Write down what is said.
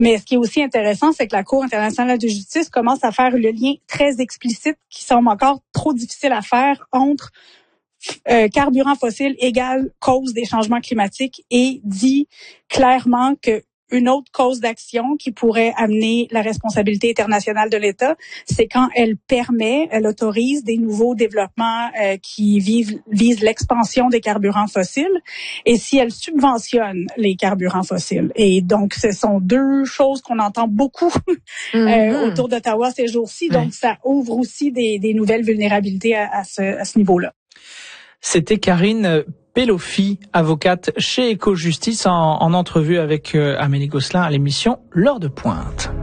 Mais ce qui est aussi intéressant, c'est que la Cour internationale de justice commence à faire le lien très explicite qui semble encore trop difficile à faire entre carburant fossile égale cause des changements climatiques et dit clairement que une autre cause d'action qui pourrait amener la responsabilité internationale de l'État, c'est quand elle autorise des nouveaux développements qui visent l'expansion des carburants fossiles et si elle subventionne les carburants fossiles. Et donc, ce sont deux choses qu'on entend beaucoup autour d'Ottawa ces jours-ci. Donc, ça ouvre aussi des nouvelles vulnérabilités à ce niveau-là. C'était Karine Pelofi, avocate chez Éco-Justice, en entrevue avec Amélie Gosselin à l'émission L'heure de pointe.